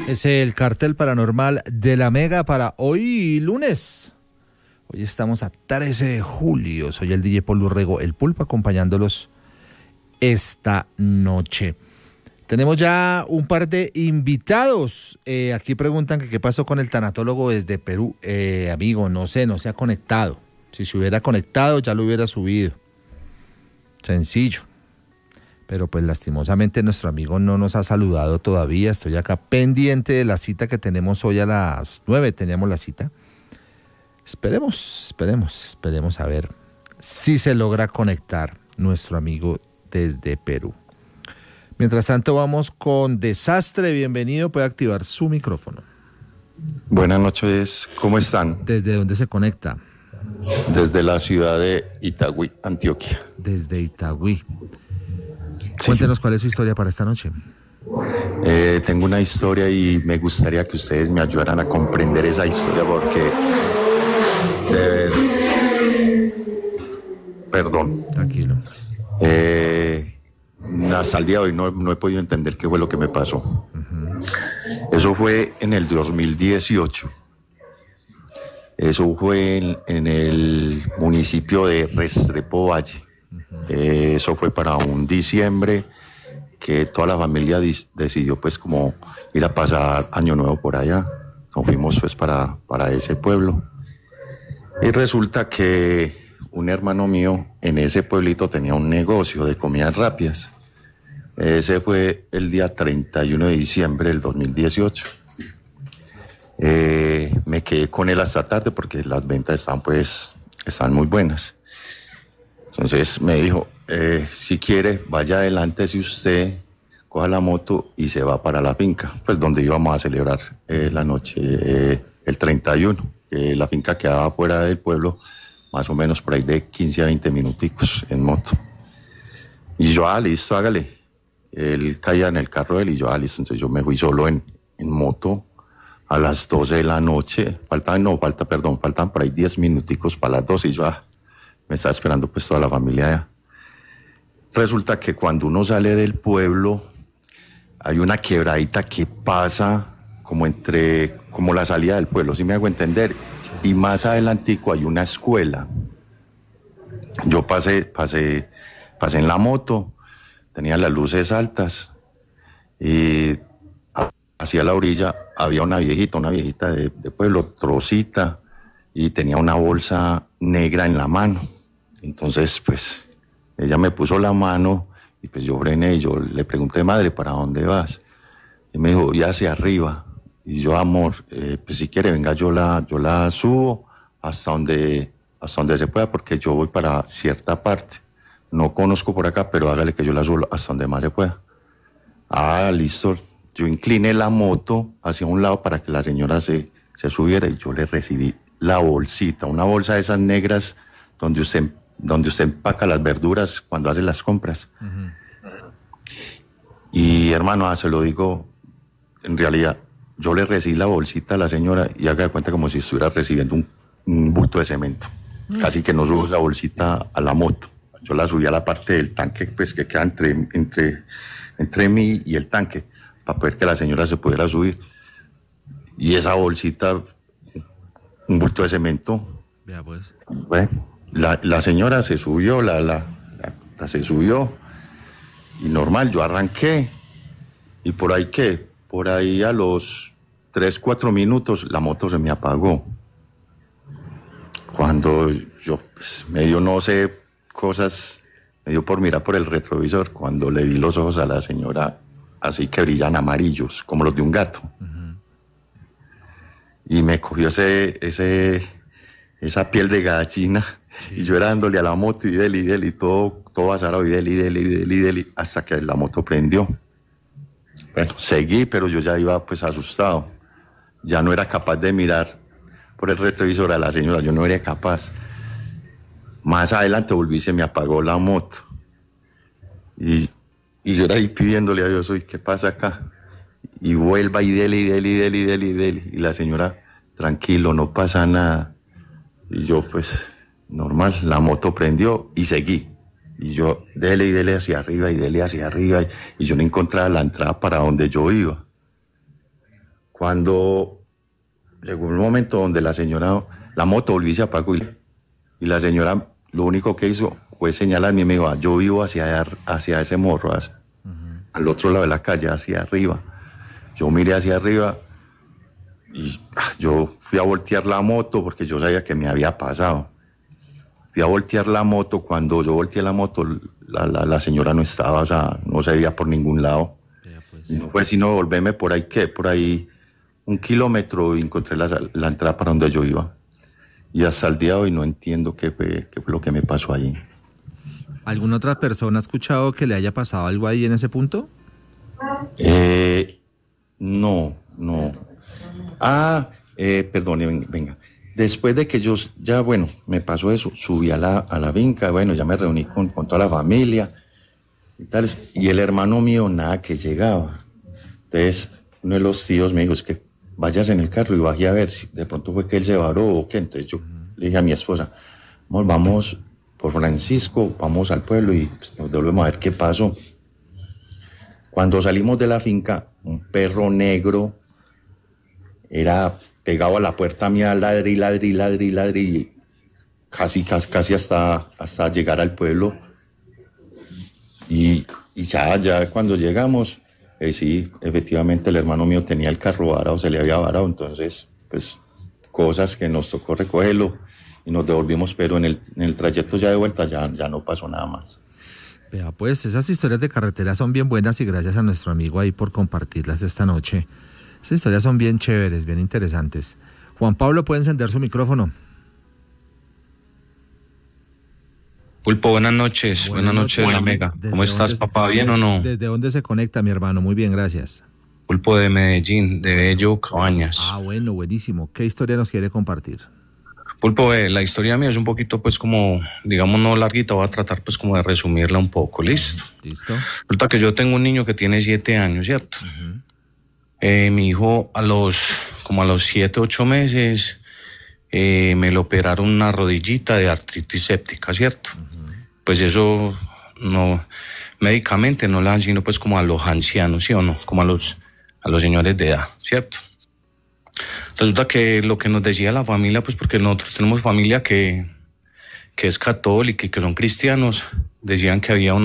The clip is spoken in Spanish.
Es el cartel paranormal de la Mega para hoy lunes. Hoy estamos a 13 de julio. Soy el DJ Paul Urrego, el Pulpo, acompañándolos esta noche. Tenemos ya un par de invitados. Aquí preguntan que qué pasó con el tanatólogo desde Perú. Amigo, no se ha conectado. Si se hubiera conectado ya lo hubiera subido. Sencillo. Pero pues lastimosamente nuestro amigo no nos ha saludado todavía. Estoy acá pendiente de la cita que tenemos hoy a las 9. Teníamos la cita. Esperemos a ver si se logra conectar nuestro amigo desde Perú. Mientras tanto vamos con Desastre. Bienvenido, puede activar su micrófono. Buenas noches, ¿cómo están? ¿Desde dónde se conecta? Desde la ciudad de Itagüí, Antioquia. Desde Itagüí. Sí. Cuéntenos cuál es su historia para esta noche. Tengo una historia y me gustaría que ustedes me ayudaran a comprender esa historia porque perdón. Tranquilo. Hasta el día de hoy no he podido entender qué fue lo que me pasó. Uh-huh. Eso fue en el 2018. Eso fue en el municipio de Restrepo Valle. Eso fue para un diciembre que toda la familia decidió pues como ir a pasar Año Nuevo por allá. Nos fuimos pues para ese pueblo. Y resulta que un hermano mío en ese pueblito tenía un negocio de comidas rápidas. Ese fue el día 31 de diciembre del 2018. Me quedé con él hasta tarde porque las ventas están muy buenas. Entonces me dijo, si quiere, vaya adelante si usted coja la moto y se va para la finca, pues donde íbamos a celebrar la noche, el 31. La finca quedaba fuera del pueblo, más o menos por ahí de 15 a 20 minuticos en moto. Y yo, listo, hágale. Él caía en el carro de él y yo, listo. Entonces yo me fui solo en moto a las 12 de la noche. Faltaban por ahí 10 minuticos para las 12 y yo, me estaba esperando pues toda la familia allá. Resulta que cuando uno sale del pueblo, hay una quebradita que pasa como la salida del pueblo, si me hago entender, y más adelantico hay una escuela. Yo pasé en la moto, tenía las luces altas, y hacia la orilla había una viejita de pueblo, trocita, y tenía una bolsa negra en la mano. Entonces, pues, ella me puso la mano y pues yo frené y yo le pregunté, madre, ¿para dónde vas? Y me dijo, ya hacia arriba. Y yo, amor, pues si quiere, venga, yo la subo hasta donde se pueda porque yo voy para cierta parte. No conozco por acá, pero hágale que yo la subo hasta donde más se pueda. Listo. Yo incliné la moto hacia un lado para que la señora se subiera y yo le recibí la bolsita, una bolsa de esas negras donde usted empaca las verduras cuando hace las compras. Uh-huh. Y hermano, se lo digo, en realidad, yo le recibí la bolsita a la señora y haga de cuenta como si estuviera recibiendo un bulto de cemento. Uh-huh. Casi que no subo esa bolsita a la moto. Yo la subí a la parte del tanque, pues que queda entre mí y el tanque, para poder que la señora se pudiera subir. Y esa bolsita, un bulto de cemento. Ya pues. Bueno, la señora se subió, se subió, y normal, yo arranqué, y por ahí a los 3-4 minutos la moto se me apagó. Cuando yo, pues, medio no sé cosas, me dio por mirar por el retrovisor, cuando le vi los ojos a la señora, así que brillan amarillos, como los de un gato. Uh-huh. Y me cogió esa piel de gallina, sí. Y yo era dándole a la moto y dele, todo azarado, y dele, hasta que la moto prendió. Bueno, seguí, pero yo ya iba pues asustado. Ya no era capaz de mirar por el retrovisor a la señora, yo no era capaz. Más adelante volví y se me apagó la moto. Y yo era ahí pidiéndole a Dios, ¿qué pasa acá? Y vuelva y dele. Y la señora, tranquilo, no pasa nada. Y yo, pues, normal, la moto prendió y seguí. Y yo, dele hacia arriba, y yo no encontraba la entrada para donde yo iba. Cuando llegó un momento donde la moto volvió y se apagó y la señora lo único que hizo fue señalarme y me dijo, yo vivo hacia ese morro, al otro lado de la calle, hacia arriba. Yo miré hacia arriba y yo fui a voltear la moto porque yo sabía que me había pasado. Fui a voltear la moto, cuando yo volteé la moto, la señora no estaba, o sea, no se veía por ningún lado. Pues, y no fue sino volverme por ahí 1 kilómetro y encontré la entrada para donde yo iba. Y hasta el día de hoy no entiendo qué fue lo que me pasó allí. ¿Alguna otra persona ha escuchado que le haya pasado algo ahí en ese punto? No. Perdón, venga. Después de que yo ya, me pasó eso, subí a la finca, ya me reuní con toda la familia y tal, y el hermano mío nada que llegaba. Entonces, uno de los tíos me dijo, es que vayas en el carro y baje a ver si de pronto fue que él se varó o qué. Entonces yo le dije a mi esposa, vamos por Francisco, vamos al pueblo y nos devolvemos a ver qué pasó. Cuando salimos de la finca, un perro negro era pegado a la puerta mía, ladri, casi hasta llegar al pueblo. Y ya cuando llegamos, sí, efectivamente el hermano mío tenía el carro varado, se le había varado, entonces, pues, cosas que nos tocó recogerlo y nos devolvimos, pero en el trayecto ya de vuelta ya no pasó nada más. Vea, pues, esas historias de carretera son bien buenas y gracias a nuestro amigo ahí por compartirlas esta noche. Esas historias son bien chéveres, bien interesantes. Juan Pablo, ¿puede encender su micrófono? Pulpo, buenas noches. Buenas noches, la Mega. ¿Cómo estás, papá? ¿Bien o no? ¿Desde dónde se conecta, mi hermano? Muy bien, gracias. Pulpo de Medellín, de Bello Cabañas. Bueno, buenísimo. ¿Qué historia nos quiere compartir? Pulpo, la historia mía es un poquito, pues, como, digamos, no larguita, voy a tratar, pues, como de resumirla un poco. ¿Listo? Listo. Resulta que yo tengo un niño que tiene 7 años, ¿cierto? Uh-huh. Mi hijo a los 7, 8 meses me lo operaron una rodillita de artritis séptica, ¿cierto? Uh-huh. Pues eso no, médicamente no la dan sino pues como a los ancianos, ¿sí o no? Como a los señores de edad, ¿cierto? Resulta que lo que nos decía la familia, pues porque nosotros tenemos familia que es católica y que son cristianos, decían que había una